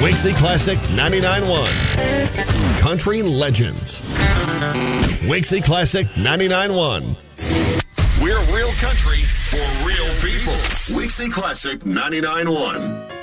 Wixie Classic 99.1. Country Legends. Wixie Classic 99.1. We're real country for real people. Wixie Classic 99.1.